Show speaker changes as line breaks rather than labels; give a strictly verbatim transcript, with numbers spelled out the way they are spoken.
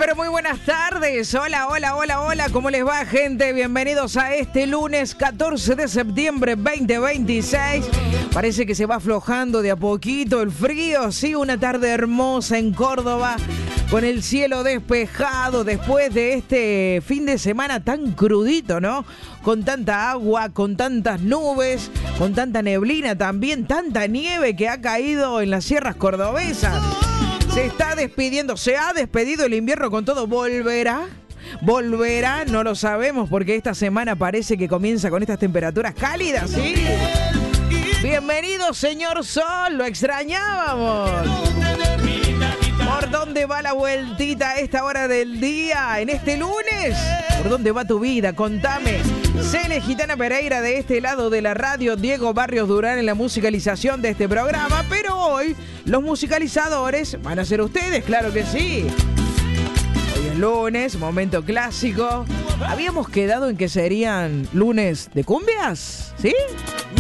pero muy buenas tardes. Hola, hola, hola, hola. ¿Cómo les va, gente? Bienvenidos a este lunes catorce de septiembre veinte veintiséis. Parece que se va aflojando de a poquito el frío. Sí, una tarde hermosa en Córdoba, con el cielo despejado después de este fin de semana tan crudito, ¿no? Con tanta agua, con tantas nubes, con tanta neblina también, tanta nieve que ha caído en las sierras cordobesas. Se está despidiendo, se ha despedido el invierno con todo. ¿Volverá? ¿Volverá? No lo sabemos porque esta semana parece que comienza con estas temperaturas cálidas, ¿sí? Bienvenido, señor Sol, lo extrañábamos. ¿Por dónde va la vueltita a esta hora del día, en este lunes? ¿Por dónde va tu vida? Contame. Cele Gitana Pereira de este lado de la radio, Diego Barrios Durán en la musicalización de este programa, pero hoy los musicalizadores van a ser ustedes, claro que sí. Hoy es lunes, momento clásico. Habíamos quedado en que serían lunes de cumbias, ¿sí?